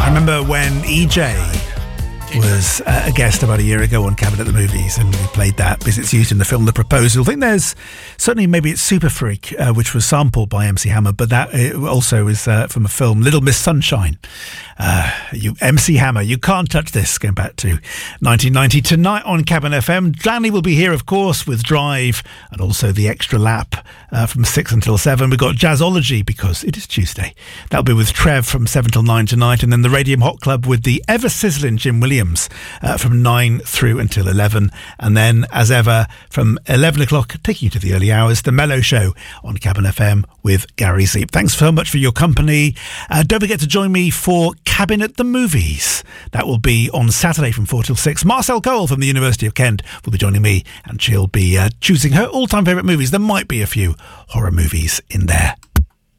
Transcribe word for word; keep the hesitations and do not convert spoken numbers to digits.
remember when E J was uh, a guest about a year ago on Cabin at the Movies, and we played that because it's used in the film The Proposal. I think there's certainly maybe it's Super Freak, uh, which was sampled by M C Hammer, but that it also is uh, from a film, Little Miss Sunshine. Uh, you M C Hammer, you can't touch this. Going back to nineteen ninety. Tonight on Cabin F M, Danny will be here, of course, with Drive and also the Extra Lap uh, from six until seven. We've got Jazzology because it is Tuesday. That'll be with Trev from seven till nine tonight, and then the Radium Hot Club with the ever sizzling Jim Williams uh, from nine through until eleven, and then as ever from eleven o'clock taking you to the early hours, the Mellow Show on Cabin F M with Gary Zeep. Thanks so much for your company. Uh, don't forget to join me for Cabin at the Movies. That will be on Saturday from four till six. Marcel Cole from the University of Kent will be joining me, and she'll be uh, choosing her all-time favourite movies. There might be a few horror movies in there.